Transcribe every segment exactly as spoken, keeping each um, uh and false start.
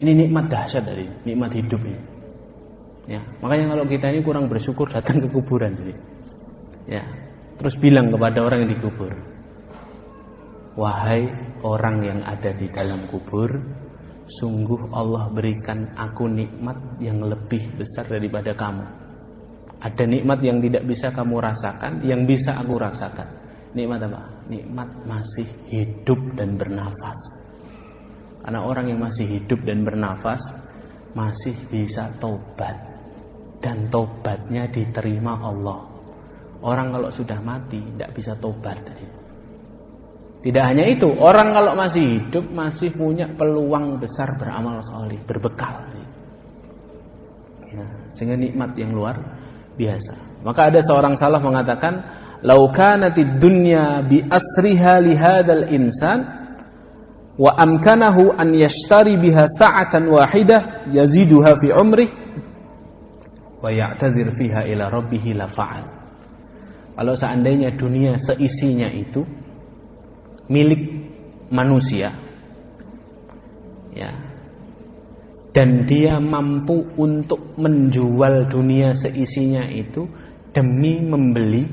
Ini nikmat dahsyat dari nikmat hidup ini. Ya, makanya kalau kita ini kurang bersyukur datang ke kuburan jadi. Ya, terus bilang kepada orang yang dikubur, wahai orang yang ada di dalam kubur, sungguh Allah berikan aku nikmat yang lebih besar daripada kamu. Ada nikmat yang tidak bisa kamu rasakan, yang bisa aku rasakan. Nikmat apa? Nikmat masih hidup dan bernafas. Karena orang yang masih hidup dan bernafas masih bisa tobat, dan tobatnya diterima Allah. Orang kalau sudah mati tidak bisa tobat. Tidak hanya itu, orang kalau masih hidup masih punya peluang besar beramal saleh, berbekal. Ya, sehingga nikmat yang luar biasa. Maka ada seorang salaf mengatakan, "Lau kanatid dunya bi asriha li hadzal insan wa amkanahu an yashtari biha sa'atan wahidah yaziduha fi umrih wa ya'tadzir fiha ila rabbih la fa'al." Kalau seandainya dunia seisinya itu milik manusia, ya, dan dia mampu untuk menjual dunia seisinya itu demi membeli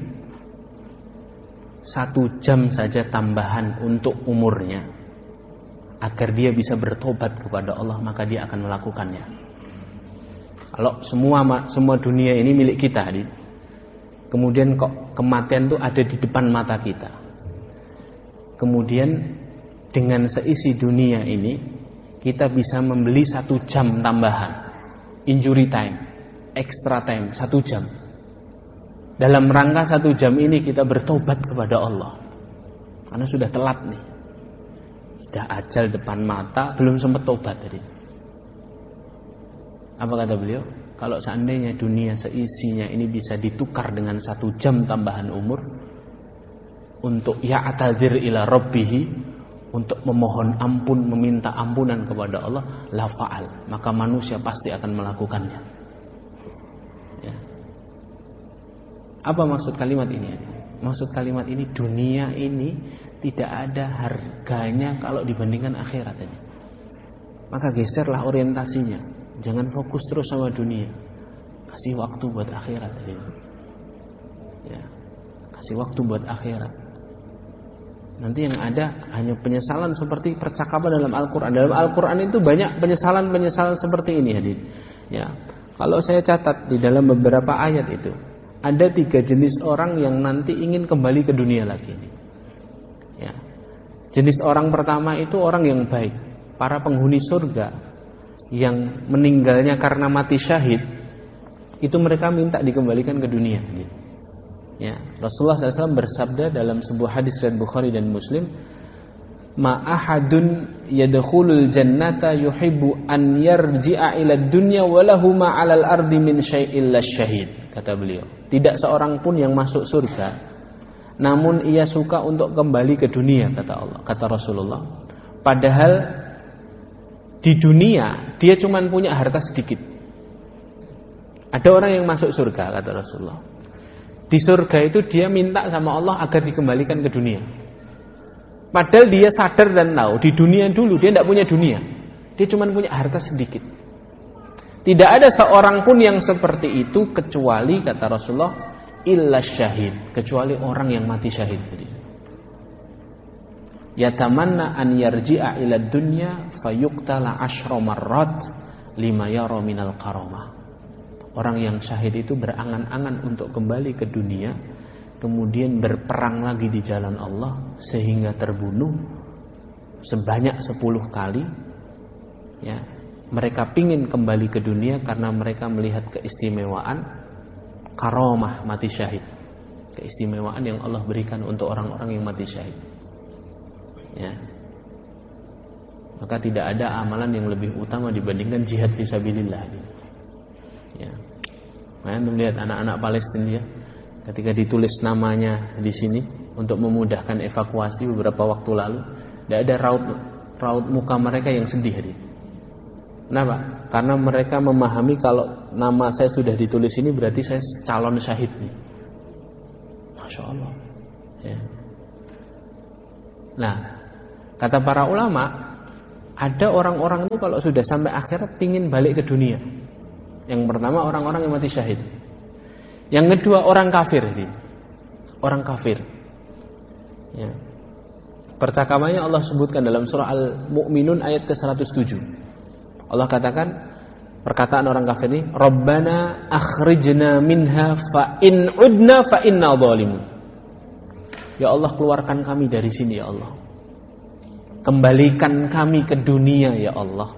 satu jam saja tambahan untuk umurnya, agar dia bisa bertobat kepada Allah, maka dia akan melakukannya. Kalau semua semua dunia ini milik kita, kemudian kok kematian itu ada di depan mata kita, kemudian dengan seisi dunia ini kita bisa membeli satu jam tambahan, injury time, extra time, satu jam. Dalam rangka satu jam ini kita bertobat kepada Allah, karena sudah telat nih. Sudah ajal depan mata, belum sempat tobat tadi. Apa kata beliau? Kalau seandainya dunia seisinya ini bisa ditukar dengan satu jam tambahan umur untuk ya'tadzir ila rabbihi, untuk memohon ampun, meminta ampunan kepada Allah, la fa'al, maka manusia pasti akan melakukannya. Ya. Apa maksud kalimat ini? Maksud kalimat ini, dunia ini tidak ada harganya kalau dibandingkan akhirat ini. Maka geserlah orientasinya, jangan fokus terus sama dunia, kasih waktu buat akhirat ini. Ya, kasih waktu buat akhirat. Nanti yang ada hanya penyesalan seperti percakapan dalam Al-Quran. Dalam Al-Quran itu banyak penyesalan-penyesalan seperti ini, hadirin. Ya, kalau saya catat di dalam beberapa ayat itu, ada tiga jenis orang yang nanti ingin kembali ke dunia lagi. Ya. Jenis orang pertama itu orang yang baik, para penghuni surga yang meninggalnya karena mati syahid, itu mereka minta dikembalikan ke dunia. Ya. Rasulullah shallallahu alaihi wasallam bersabda dalam sebuah hadis riwayat Bukhari dan Muslim, "Ma ahadun yadkhulul jannata yuhibbu an yarji'a ila dunya wa lahu ma 'alal ardi min syai'il lasyahid." Kata beliau, tidak seorang pun yang masuk surga namun ia suka untuk kembali ke dunia, kata Allah, kata Rasulullah. Padahal di dunia dia cuma punya harta sedikit. Ada orang yang masuk surga, kata Rasulullah. Di surga itu dia minta sama Allah agar dikembalikan ke dunia. Padahal dia sadar dan tahu di dunia dulu dia tidak punya dunia. Dia cuma punya harta sedikit. Tidak ada seorang pun yang seperti itu kecuali, kata Rasulullah, illa syahid, kecuali orang yang mati syahid. Yatamanna an yarji'a ila dunya fayuqtala asyra marrat lima yara minal karamah. Orang yang syahid itu berangan-angan untuk kembali ke dunia, kemudian berperang lagi di jalan Allah sehingga terbunuh sebanyak sepuluh kali. Ya, mereka pingin kembali ke dunia karena mereka melihat keistimewaan karamah mati syahid, keistimewaan yang Allah berikan untuk orang-orang yang mati syahid. Ya. Maka tidak ada amalan yang lebih utama dibandingkan jihad fisabilillah. Ya. Anda melihat anak-anak Palestina ketika ditulis namanya di sini untuk memudahkan evakuasi beberapa waktu lalu, tidak ada raut raut muka mereka yang sedih. Kenapa? Karena mereka memahami kalau nama saya sudah ditulis ini berarti saya calon syahid nih. Masya Allah. Ya. Nah, kata para ulama, Ada orang-orang itu kalau sudah sampai akhirat pingin balik ke dunia. Yang pertama orang-orang yang mati syahid. Yang kedua orang kafir. Orang kafir. Ya. Percakapannya Allah sebutkan dalam surah Al-Mu'minun ayat ke seratus tujuh. Allah katakan perkataan orang kafir ini, Rabbana akhrijna minha fa in udna fa inna zalimun. Ya Allah, keluarkan kami dari sini ya Allah. Kembalikan kami ke dunia ya Allah.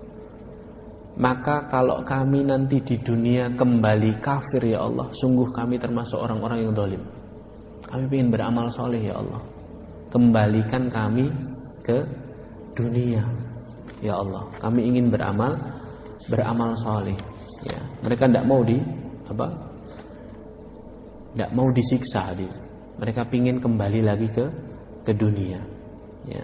Maka kalau kami nanti di dunia kembali kafir ya Allah, sungguh kami termasuk orang-orang yang zalim. Kami ingin beramal soleh ya Allah. Kembalikan kami ke dunia ya Allah. Kami ingin beramal beramal soleh. Ya, mereka tidak mau di apa? Tidak mau disiksa. Di, mereka ingin kembali lagi ke ke dunia. Ya.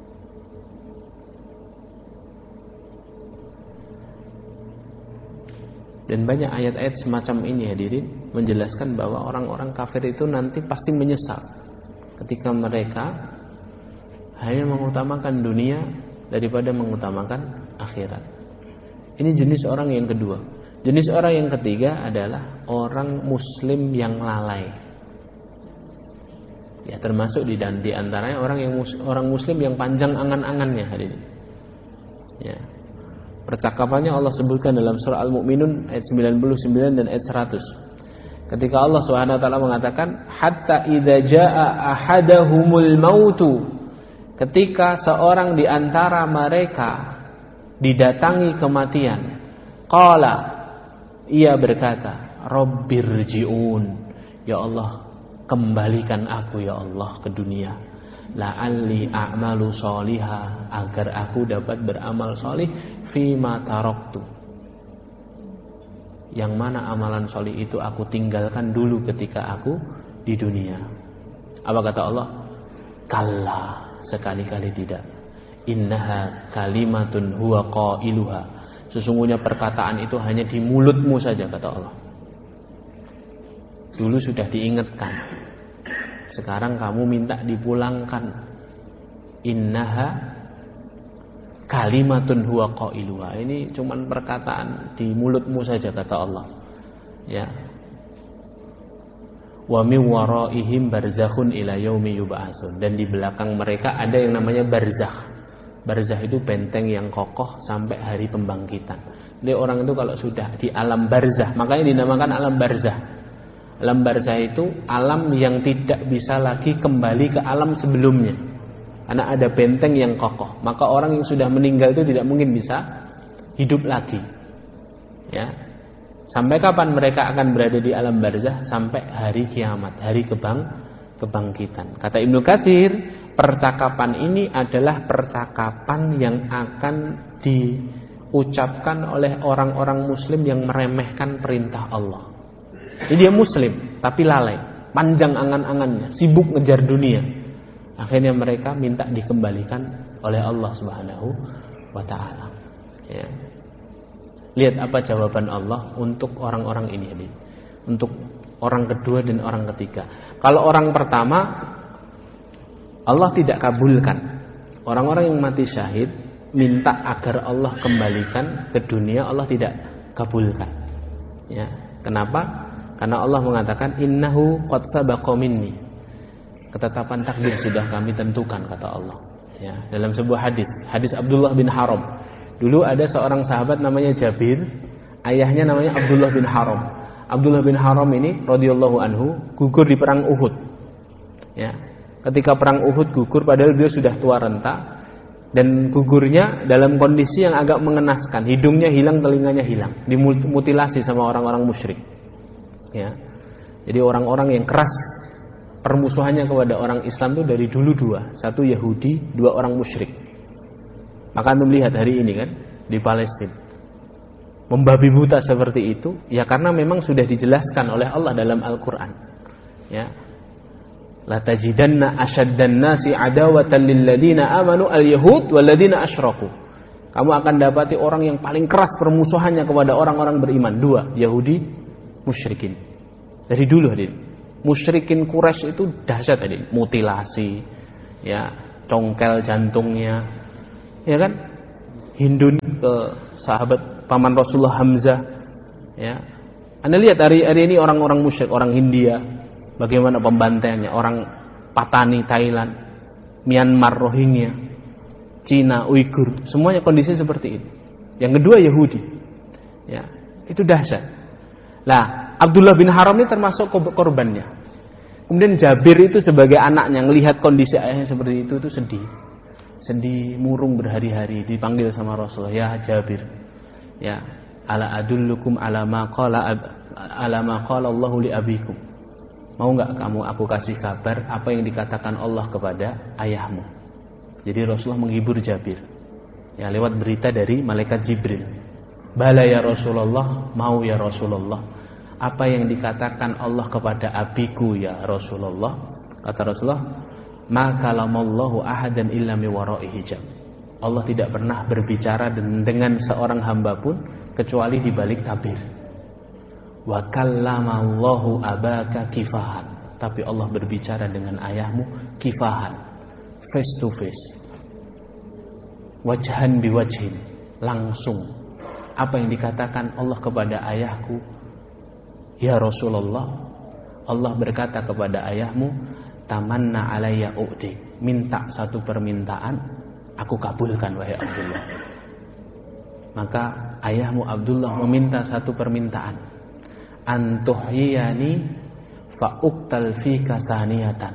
Dan banyak ayat-ayat semacam ini hadirin menjelaskan bahwa orang-orang kafir itu nanti pasti menyesal ketika mereka hanya mengutamakan dunia daripada mengutamakan akhirat. Ini jenis orang yang kedua. Jenis orang yang ketiga adalah orang muslim yang lalai. Ya, termasuk di dan di antaranya orang yang mus, orang muslim yang panjang angan-angannya hadirin. Ya. Percakapannya Allah sebutkan dalam surah Al-Mu'minun ayat sembilan puluh sembilan dan ayat seratus. Ketika Allah Subhanahu wa taala mengatakan hatta idza jaa ahadahumul mautu, ketika seorang di antara mereka didatangi kematian, qala, ia berkata, rabbirji'un, ya Allah, kembalikan aku ya Allah ke dunia, la'alli a'malu sholiha, agar aku dapat beramal solih fima taraktu, yang mana amalan solih itu aku tinggalkan dulu ketika aku di dunia. Apa kata Allah? Kalla, sekali-kali tidak. Innaha kalimatun huwa qailuha, sesungguhnya perkataan itu hanya di mulutmu saja, kata Allah. Dulu sudah diingatkan, sekarang kamu minta dipulangkan. Innaha kalimatun huwa qailuha, ini cuman perkataan di mulutmu saja, kata Allah. Ya. Wa min waraihim barzakhun ila yaumi yub'atsun, dan di belakang mereka ada yang namanya barzakh. Barzakh itu benteng yang kokoh sampai hari pembangkitan. Jadi orang itu kalau sudah di alam barzakh, makanya dinamakan alam barzakh. Alam barzakh itu alam yang tidak bisa lagi kembali ke alam sebelumnya, karena ada benteng yang kokoh. Maka orang yang sudah meninggal itu tidak mungkin bisa hidup lagi. Ya. Sampai kapan mereka akan berada di alam barzakh? Sampai hari kiamat, hari kebang kebangkitan. Kata Ibnu Katsir, percakapan ini adalah percakapan yang akan diucapkan oleh orang-orang muslim yang meremehkan perintah Allah. Jadi dia muslim tapi lalai, panjang angan-angannya, sibuk ngejar dunia. Akhirnya mereka minta dikembalikan oleh Allah Subhanahu wa taala. Ya. Lihat apa jawaban Allah untuk orang-orang ini, untuk orang kedua dan orang ketiga. Kalau orang pertama Allah tidak kabulkan. Orang-orang yang mati syahid minta agar Allah kembalikan ke dunia, Allah tidak kabulkan. Ya, kenapa? Karena Allah mengatakan innahu qad sabaqa minni. Ketetapan takdir sudah kami tentukan, kata Allah. Ya, dalam sebuah hadis, hadis Abdullah bin Haram. Dulu ada seorang sahabat namanya Jabir, ayahnya namanya Abdullah bin Haram. Abdullah bin Haram ini radhiyallahu anhu gugur di perang Uhud. Ya. Ketika perang Uhud gugur padahal beliau sudah tua renta, dan gugurnya dalam kondisi yang agak mengenaskan, hidungnya hilang, telinganya hilang, dimutilasi sama orang-orang musyrik. Ya. Jadi orang-orang yang keras permusuhannya kepada orang Islam itu dari dulu dua, satu Yahudi, dua orang musyrik. Maka Anda melihat hari ini kan di Palestina membabi buta seperti itu, ya karena memang sudah dijelaskan oleh Allah dalam Al-Qur'an. Ya. La tajidanna asyaddan nasi adawatan lil ladina amanu al-yahud wal ladina asyraku. Kamu akan dapati orang yang paling keras permusuhannya kepada orang-orang beriman, dua, Yahudi, musyrikin. Dari dulu hadir. Musyrikin Quraisy itu dahsyat tadi, mutilasi, ya, congkel jantungnya. Ya kan? Hindun ke sahabat paman Rasulullah Hamzah. Ya, Anda lihat hari hari ini orang-orang musyrik, orang Hindia, bagaimana pembantaiannya, orang Patani Thailand, Myanmar Rohingya, Cina Uighur, semuanya kondisi seperti itu. Yang kedua Yahudi, ya itu dahsyat. Lah Abdullah bin Haram ini termasuk korbannya. Kemudian Jabir itu sebagai anaknya melihat kondisi ayahnya seperti itu, itu sedih. Sedih murung berhari-hari, dipanggil sama Rasulullah, ya Jabir, ya ala adullukum ala ma qala ala ma qala Allahu li abikum. Mau enggak kamu aku kasih kabar apa yang dikatakan Allah kepada ayahmu? Jadi Rasulullah menghibur Jabir. Ya lewat berita dari malaikat Jibril. Bala ya Rasulullah, mau ya Rasulullah. Apa yang dikatakan Allah kepada abiku ya Rasulullah? Kata Rasulullah, ma kalamallahu ahadan illa mi wara'i hijab. Allah tidak pernah berbicara dengan seorang hamba pun kecuali di balik tabir. Wa kallamallahu abaka kifahan. Tapi Allah berbicara dengan ayahmu kifahan, face to face, wajhan biwajhin, langsung. Apa yang dikatakan Allah kepada ayahku, ya Rasulullah, Allah berkata kepada ayahmu, tamanna alayya u'tik, minta satu permintaan, aku kabulkan wahai Abdullah. Maka ayahmu Abdullah meminta satu permintaan, antuhyiyani fa'uktal fika saniyatan.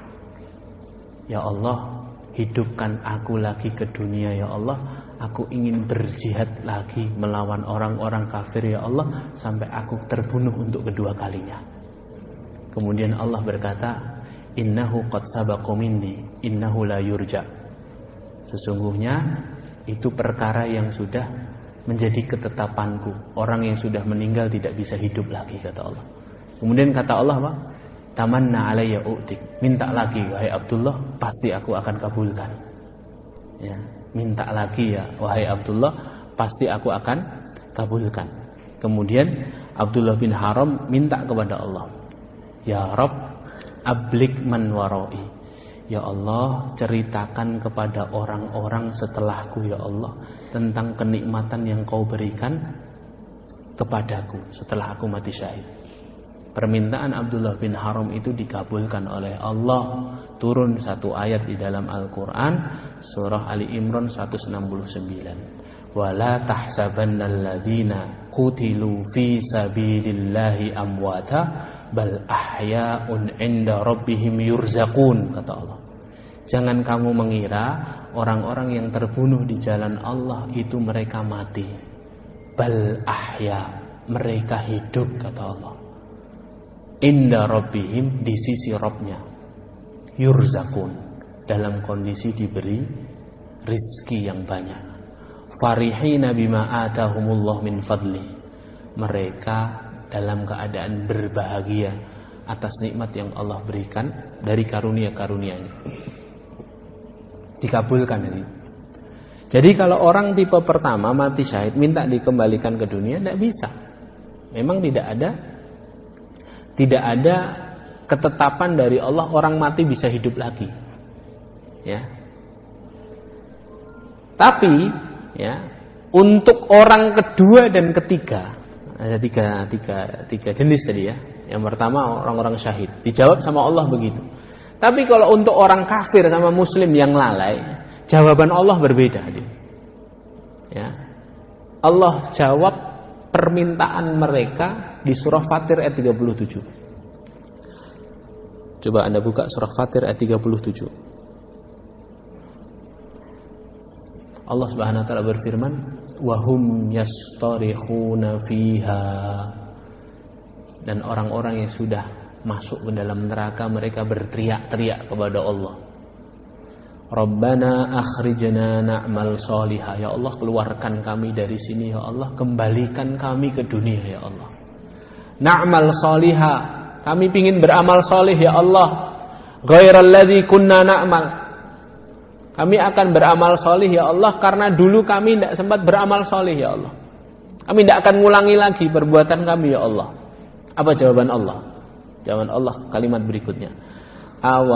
Ya Allah, hidupkan aku lagi ke dunia ya Allah. Aku ingin berjihad lagi melawan orang-orang kafir ya Allah, sampai aku terbunuh untuk kedua kalinya. Kemudian Allah berkata, innahu qad sabaqa minni innahu la yurja. Sesungguhnya itu perkara yang sudah menjadi ketetapanku. Orang yang sudah meninggal tidak bisa hidup lagi, kata Allah. Kemudian kata Allah apa? Tamanna alayya u'tik, minta lagi wahai Abdullah, pasti aku akan kabulkan. Ya, minta lagi ya wahai Abdullah, pasti aku akan kabulkan. Kemudian Abdullah bin Haram minta kepada Allah, ya Rabb, ablik man warai. Ya Allah, ceritakan kepada orang-orang setelahku ya Allah tentang kenikmatan yang kau berikan kepadaku setelah aku mati syahid. Permintaan Abdullah bin Haram itu dikabulkan oleh Allah. Turun satu ayat di dalam Al-Quran, surah Ali Imran seratus enam puluh sembilan. Wala tahsabannal ladzina qutilu fi sabilillahi amwata bal ahya'un 'inda rabbihim yurzaqun, kata Allah. Jangan kamu mengira orang-orang yang terbunuh di jalan Allah itu mereka mati. Bal ahya, mereka hidup, kata Allah. Inda rabbihim, di sisi Rabbnya, yurzakun, dalam kondisi diberi rizki yang banyak. Farihina bima atahumullah min fadli, mereka dalam keadaan berbahagia atas nikmat yang Allah berikan dari karunia-karunia-Nya. Dikabulkan ini. Jadi kalau orang tipe pertama mati syahid minta dikembalikan ke dunia, tidak bisa. Memang tidak ada Tidak ada ketetapan dari Allah orang mati bisa hidup lagi. Ya. Tapi ya, untuk orang kedua dan ketiga, ada tiga, tiga, tiga jenis tadi ya. Yang pertama orang-orang syahid, dijawab sama Allah begitu. Tapi kalau untuk orang kafir sama muslim yang lalai, jawaban Allah berbeda. Ya. Allah jawab permintaan mereka di surah Fatir ayat tiga puluh tujuh. Coba Anda buka surah Fatir ayat tiga puluh tujuh. Allah Subhanahu wa taala berfirman, "Wa hum yastarikhuna fiha." Dan orang-orang yang sudah masuk ke dalam neraka mereka berteriak-teriak kepada Allah. Rabbana akhrijna na'mal salihah. Ya Allah, keluarkan kami dari sini ya Allah, kembalikan kami ke dunia ya Allah. Na'mal salihah, kami ingin beramal salih ya Allah. Ghairal ladzi kunna na'mal. Kami akan beramal salih ya Allah karena dulu kami tidak sempat beramal salih ya Allah. Kami tidak akan ngulangi lagi perbuatan kami ya Allah. Apa jawaban Allah? Jawaban Allah kalimat berikutnya.